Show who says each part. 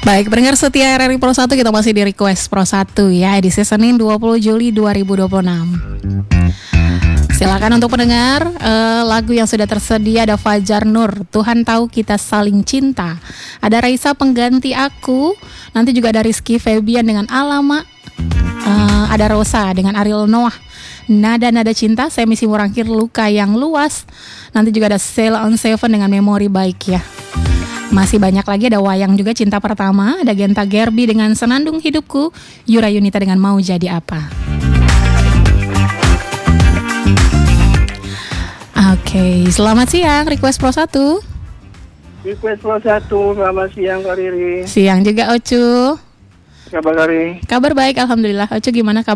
Speaker 1: Baik, pendengar setia RRI Pro 1, kita masih di Request Pro 1 ya, edisi Senin 20 Juli 2026. Silakan untuk pendengar lagu yang sudah tersedia. Ada Fajar Nur, Tuhan Tahu Kita Saling Cinta. Ada Raisa Pengganti Aku. Nanti juga ada Rizky Febian dengan Alama. Ada Rosa dengan Ariel Noah, Nada-Nada Cinta. Saya Misi Murangkir, Luka Yang Luas. Nanti juga ada Sail on Seven dengan Memori Baik ya. Masih banyak lagi, ada Wayang juga, Cinta Pertama. Ada Genta Gerbi dengan Senandung Hidupku. Yura Yunita dengan Mau Jadi Apa. Oke, selamat siang Request Pro 1.
Speaker 2: Request Pro 1, selamat siang Kak Riri.
Speaker 1: Siang juga Ocu.
Speaker 2: Kabar Kak Riri?
Speaker 1: Kabar baik, alhamdulillah. Ocu gimana kabar?